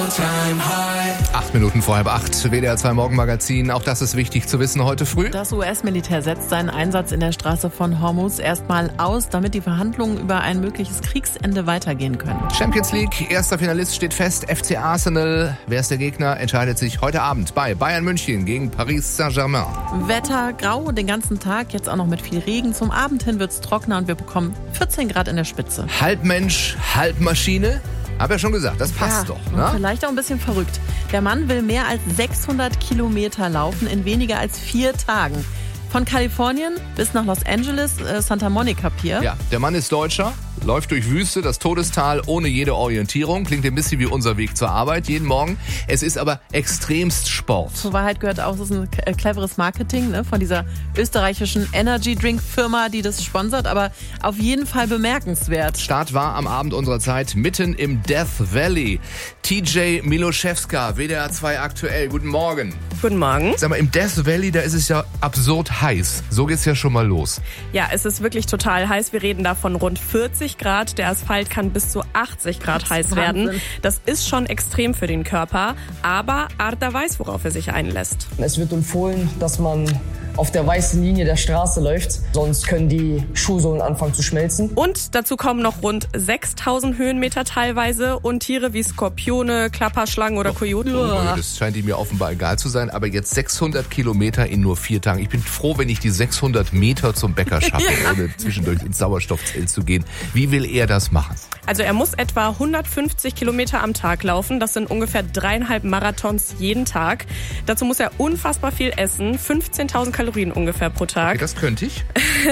8 Minuten vor 7:30, WDR 2 Morgenmagazin. Auch das ist wichtig zu wissen heute früh. Das US-Militär setzt seinen Einsatz in der Straße von Hormuz erstmal aus, damit die Verhandlungen über ein mögliches Kriegsende weitergehen können. Champions League, erster Finalist steht fest, FC Arsenal. Wer ist der Gegner, entscheidet sich heute Abend bei Bayern München gegen Paris Saint-Germain. Wetter grau den ganzen Tag, jetzt auch noch mit viel Regen. Zum Abend hin wird's trockener und wir bekommen 14 Grad in der Spitze. Halb Mensch, halb Maschine. Hab ja schon gesagt, das passt doch. Ne? Vielleicht auch ein bisschen verrückt. Der Mann will mehr als 600 Kilometer laufen in weniger als 4 Tagen. Von Kalifornien bis nach Los Angeles, Santa Monica Pier. Ja, der Mann ist Deutscher, läuft durch Wüste, das Todestal ohne jede Orientierung. Klingt ein bisschen wie unser Weg zur Arbeit jeden Morgen. Es ist aber extremst Sport. Zur Wahrheit gehört auch, es ist ein cleveres Marketing, ne, von dieser österreichischen Energy-Drink-Firma, die das sponsert, aber auf jeden Fall bemerkenswert. Start war am Abend unserer Zeit mitten im Death Valley. TJ Miloszewska, WDR 2 aktuell. Guten Morgen. Guten Morgen. Sag mal, im Death Valley, da ist es ja absurd heiß. So geht's ja schon mal los. Ja, es ist wirklich total heiß. Wir reden da von rund 40 Grad. Der Asphalt kann bis zu 80 Grad heiß werden. Das ist schon extrem für den Körper. Aber Arda weiß, worauf er sich einlässt. Es wird empfohlen, dass man auf der weißen Linie der Straße läuft, sonst können die Schuhsohlen anfangen zu schmelzen. Und dazu kommen noch rund 6000 Höhenmeter teilweise und Tiere wie Skorpione, Klapperschlangen oder Kojoten. Das scheint ihm mir offenbar egal zu sein, aber jetzt 600 Kilometer in nur 4 Tagen. Ich bin froh, wenn ich die 600 Meter zum Bäcker schaffe, ohne zwischendurch ins Sauerstoffzelt zu gehen. Wie will er das machen? Also er muss etwa 150 Kilometer am Tag laufen. Das sind ungefähr 3,5 Marathons jeden Tag. Dazu muss er unfassbar viel essen, 15.000 Kalorien ungefähr pro Tag. Okay, das könnte ich.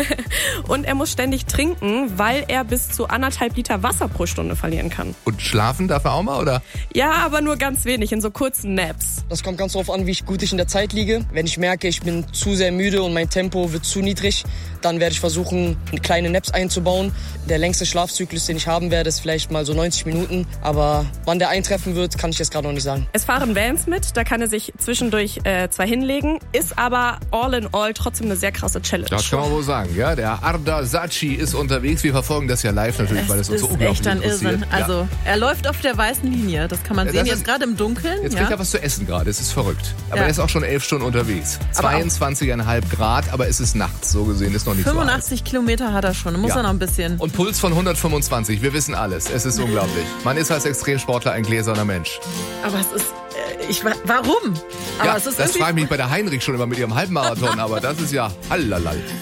Und er muss ständig trinken, weil er bis zu 1,5 Liter Wasser pro Stunde verlieren kann. Und schlafen darf er auch mal, oder? Ja, aber nur ganz wenig, in so kurzen Naps. Das kommt ganz darauf an, wie gut ich in der Zeit liege. Wenn ich merke, ich bin zu sehr müde und mein Tempo wird zu niedrig, dann werde ich versuchen, kleine Naps einzubauen. Der längste Schlafzyklus, den ich haben werde, ist vielleicht mal so 90 Minuten. Aber wann der eintreffen wird, kann ich jetzt gerade noch nicht sagen. Es fahren Vans mit, da kann er sich zwischendurch zwei hinlegen. Ist aber all in all trotzdem eine sehr krasse Challenge. Das kann man wohl sagen, ja. Der Arda Saci ist unterwegs. Wir verfolgen das ja live natürlich, weil es uns so unglaublich interessiert. Das ist echt ein Irrsinn. Also, er läuft auf der weißen Linie. Das kann man sehen, jetzt gerade im Dunkeln. Jetzt kriegt er was zu essen gerade. Es ist verrückt. Aber er ist auch schon 11 Stunden unterwegs. 22,5 Grad, aber es ist nachts. So gesehen ist noch nicht 85 so Kilometer hat er schon. Muss er noch ein bisschen. Und Puls von 125. Wir wissen alles. Es ist unglaublich. Man ist als Extremsportler ein gläserner Mensch. Aber es ist... warum? Aber ja, es ist das frage ich mich bei der Heinrich schon immer mit ihrem Halbmarathon. Aber das ist ja hallalal.